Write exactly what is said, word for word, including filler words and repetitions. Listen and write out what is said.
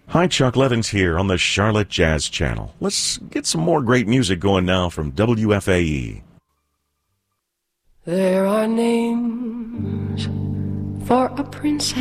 Hi, Chuck Levins here on the Charlotte Jazz Channel. Let's get some more great music going now from W F A E. There are names for a princess